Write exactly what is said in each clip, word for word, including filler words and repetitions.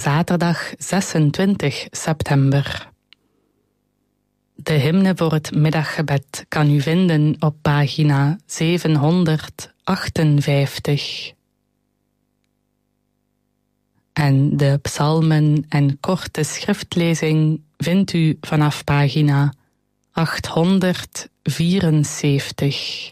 zaterdag zesentwintig september. De hymne voor het middaggebed kan u vinden op pagina zevenhonderdachtenvijftig. En de psalmen en korte schriftlezing vindt u vanaf pagina achthonderdvierenzeventig.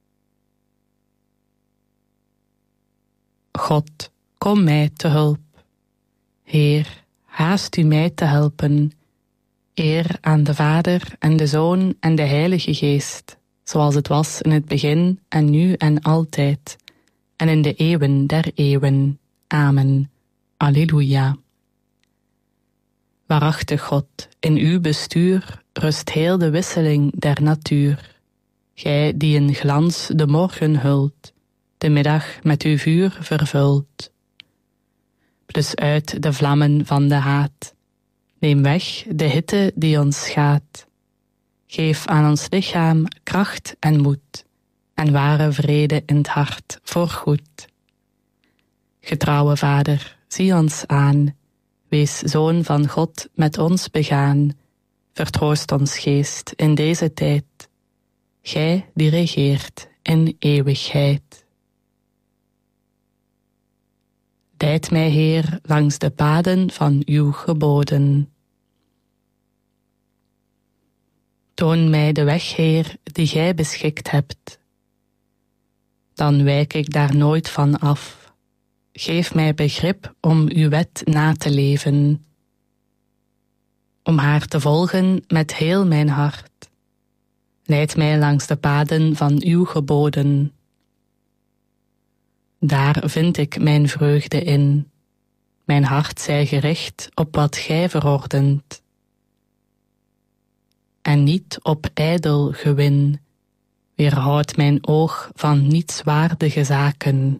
God, kom mij te hulp. Heer, haast u mij te helpen. Eer aan de Vader en de Zoon en de Heilige Geest, zoals het was in het begin en nu en altijd, en in de eeuwen der eeuwen. Amen. Alleluia. Waarachtig God, in uw bestuur rust heel de wisseling der natuur. Gij die in glans de morgen hult, de middag met uw vuur vervult. Blus uit de vlammen van de haat. Neem weg de hitte die ons schaadt. Geef aan ons lichaam kracht en moed, en ware vrede in het hart voorgoed. Getrouwe Vader, zie ons aan. Wees Zoon van God met ons begaan. Vertroost ons geest in deze tijd. Gij die regeert in eeuwigheid. Leid mij, Heer, langs de paden van uw geboden. Toon mij de weg, Heer, die gij beschikt hebt. Dan wijk ik daar nooit van af. Geef mij begrip om uw wet na te leven. Om haar te volgen met heel mijn hart. Leid mij langs de paden van uw geboden. Daar vind ik mijn vreugde in. Mijn hart zij gericht op wat gij verordent. En niet op ijdel gewin. Weerhoud mijn oog van nietswaardige zaken.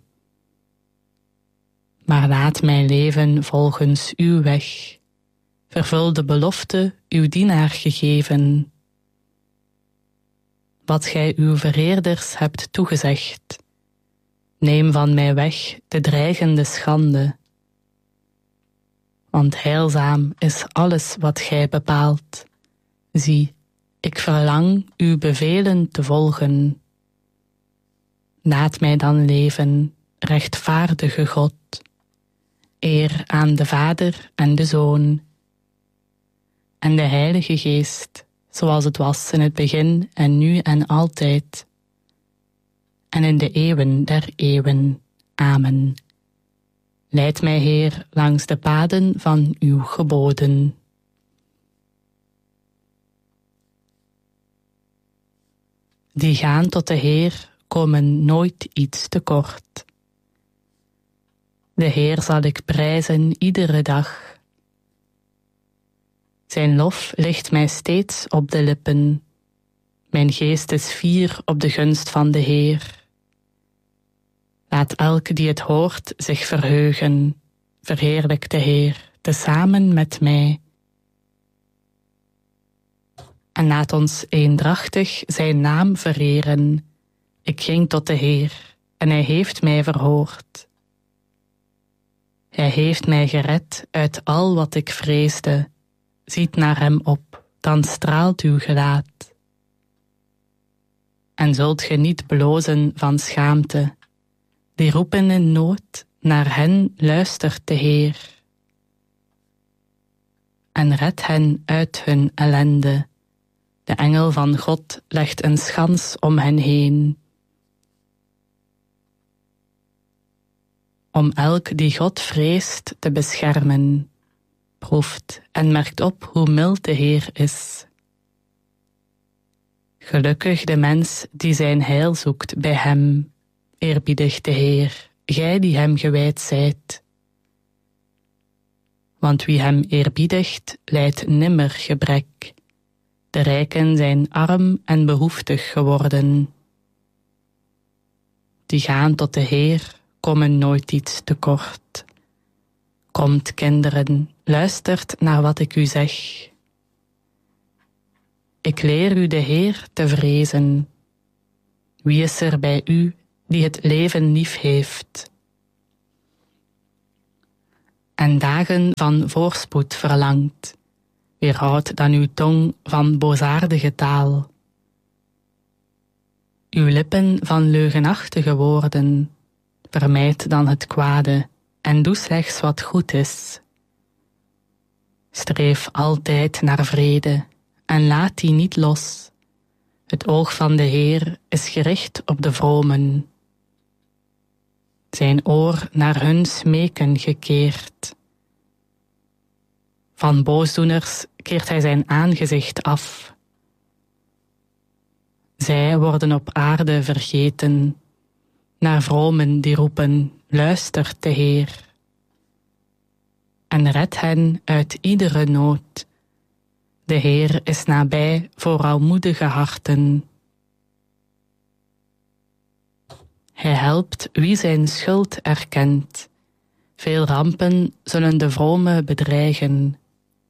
Maar laat mijn leven volgens uw weg. Vervul de belofte uw dienaar gegeven. Wat gij uw vereerders hebt toegezegd. Neem van mij weg de dreigende schande. Want heilzaam is alles wat gij bepaalt. Zie, ik verlang uw bevelen te volgen. Laat mij dan leven, rechtvaardige God. Eer aan de Vader en de Zoon. En de Heilige Geest, zoals het was in het begin en nu en altijd. En in de eeuwen der eeuwen. Amen. Leid mij, Heer, langs de paden van uw geboden. Die gaan tot de Heer komen nooit iets tekort. De Heer zal ik prijzen iedere dag. Zijn lof ligt mij steeds op de lippen. Mijn geest is fier op de gunst van de Heer. Laat elk die het hoort zich verheugen. Verheerlijk de Heer, tezamen met mij. En laat ons eendrachtig zijn naam vereren. Ik ging tot de Heer, en hij heeft mij verhoord. Hij heeft mij gered uit al wat ik vreesde. Ziet naar hem op, dan straalt uw gelaat. En zult ge niet blozen van schaamte. Die roepen in nood, naar hen luistert de Heer. En redt hen uit hun ellende. De engel van God legt een schans om hen heen. Om elk die God vreest te beschermen. Proeft en merkt op hoe mild de Heer is. Gelukkig de mens die zijn heil zoekt bij hem. Eerbiedig de Heer, gij die hem gewijd zijt. Want wie hem eerbiedigt, lijdt nimmer gebrek. De rijken zijn arm en behoeftig geworden. Die gaan tot de Heer, komen nooit iets tekort. Komt, kinderen, luistert naar wat ik u zeg. Ik leer u de Heer te vrezen. Wie is er bij u die het leven lief heeft? en dagen van voorspoed verlangt, weerhoud dan uw tong van boosaardige taal. Uw lippen van leugenachtige woorden, vermijd dan het kwade en doe slechts wat goed is. Streef altijd naar vrede en laat die niet los. Het oog van de Heer is gericht op de vromen, zijn oor naar hun smeken gekeerd. Van boosdoeners keert hij zijn aangezicht af. Zij worden op aarde vergeten, naar vromen die roepen, luistert de Heer. En red hen uit iedere nood. De Heer is nabij voor oudmoedige harten. Hij helpt wie zijn schuld erkent. Veel rampen zullen de vrome bedreigen.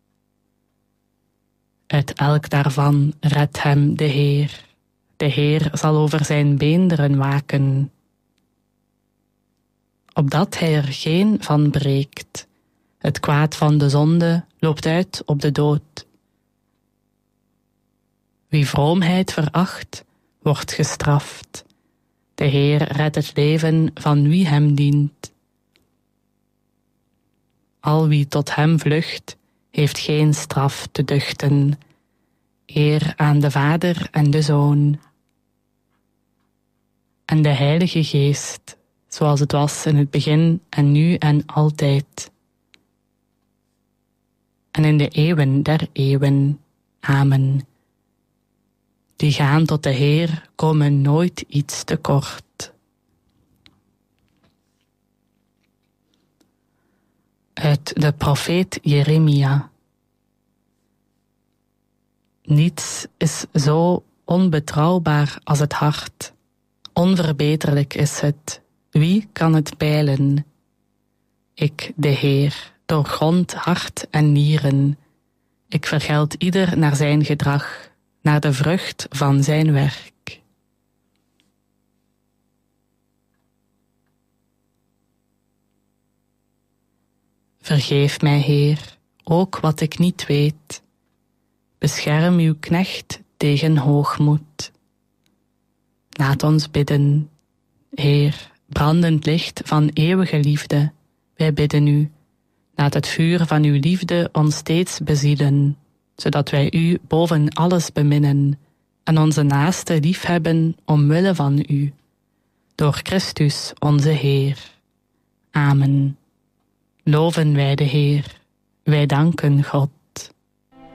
Uit elk daarvan redt hem de Heer. De Heer zal over zijn beenderen waken, opdat hij er geen van breekt. Het kwaad van de zonde loopt uit op de dood. Wie vroomheid veracht, wordt gestraft. De Heer redt het leven van wie hem dient. Al wie tot hem vlucht, heeft geen straf te duchten. Eer aan de Vader en de Zoon en de Heilige Geest, zoals het was in het begin en nu en altijd. En in de eeuwen der eeuwen. Amen. Die gaan tot de Heer, komen nooit iets tekort. Uit de profeet Jeremia. Niets is zo onbetrouwbaar als het hart. Onverbeterlijk is het. Wie kan het peilen? Ik, de Heer, doorgrond hart en nieren. Ik vergeld ieder naar zijn gedrag, naar de vrucht van zijn werk. Vergeef mij, Heer, ook wat ik niet weet. Bescherm uw knecht tegen hoogmoed. Laat ons bidden, Heer, brandend licht van eeuwige liefde. Wij bidden u, laat het vuur van uw liefde ons steeds bezielen, zodat wij u boven alles beminnen en onze naaste liefhebben omwille van u. Door Christus onze Heer. Amen. Loven wij de Heer, wij danken God.